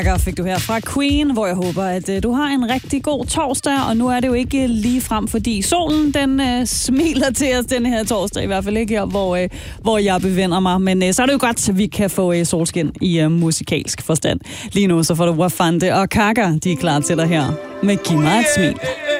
Fik du her fra Queen, hvor jeg håber, at du har en rigtig god torsdag, og nu er det jo ikke lige frem, fordi solen den smiler til os den her torsdag, i hvert fald ikke her, hvor jeg befinder mig, men så er det jo godt, at vi kan få solskin i musikalsk forstand. Lige nu så får du Wafande og Kaka, de er klar til dig her med Giv mig et smil.